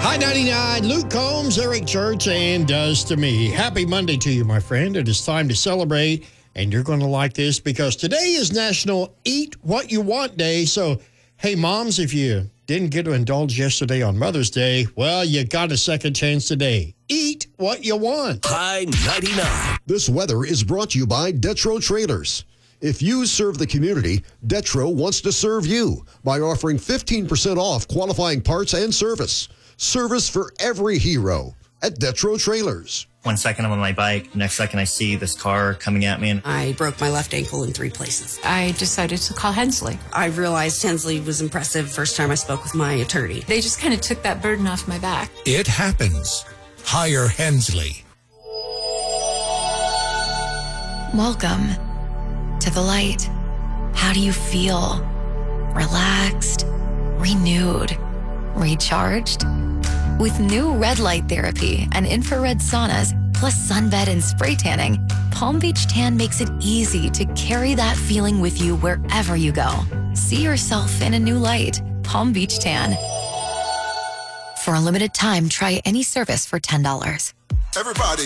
Hi, 99, Luke Combs, Eric Church, and Does to Me. Happy Monday to you, my friend. It is time to celebrate, and you're going to like this because today is National Eat What You Want Day. So, hey, moms, if you didn't get to indulge yesterday on Mother's Day, well, you got a second chance today. Eat what you want. High 99. This weather is brought to you by Detro Trailers. If you serve the community, Detro wants to serve you by offering 15% off qualifying parts and service. Service for every hero at Detro Trailers. 1 second I'm on my bike, next second I see this car coming at me. And I broke my left ankle in 3 places. I decided to call Hensley. I realized Hensley was impressive first time I spoke with my attorney. They just kind of took that burden off my back. It happens. Hire Hensley. Welcome to the light. How do you feel? Relaxed? Renewed? Recharged? With new red light therapy and infrared saunas, plus sunbed and spray tanning, Palm Beach Tan makes it easy to carry that feeling with you wherever you go. See yourself in a new light. Palm Beach Tan. For a limited time, try any service for $10. Everybody